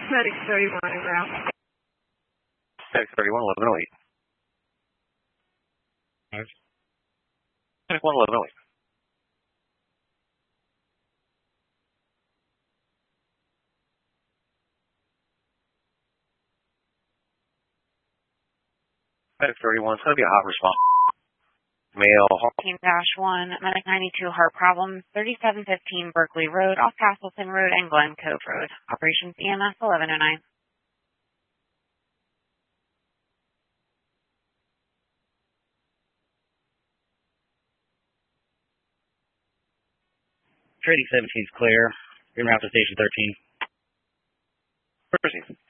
Medic 31 en route. Medic 31, 1108. Medic 1, 1108. Medic 31, it's going to be a hot response. Male. Team-1, Medic 92, heart problem, 3715 Berkeley Road, off Castleton Road and Glen Cove Road. Operations EMS 1109. Trading 17 is clear. En route to station 13. Proceed.